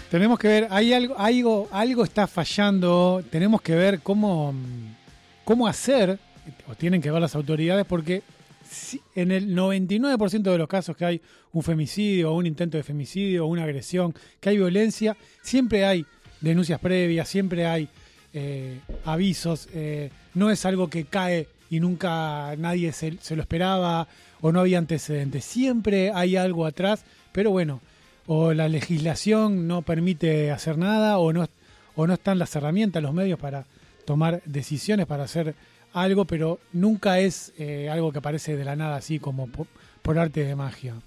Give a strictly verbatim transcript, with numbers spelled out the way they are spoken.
Tenemos que ver, hay algo, algo, algo está fallando, tenemos que ver cómo, cómo hacer, o tienen que ver las autoridades, porque si, en el noventa y nueve por ciento de los casos que hay un femicidio, o un intento de femicidio, o una agresión, que hay violencia, siempre hay denuncias previas, siempre hay eh, avisos, eh, no es algo que cae y nunca nadie se, se lo esperaba, o no había antecedentes, siempre hay algo atrás, pero bueno, o la legislación no permite hacer nada, o no, o no están las herramientas, los medios para tomar decisiones, para hacer algo, pero nunca es eh, algo que aparece de la nada así como por, por arte de magia.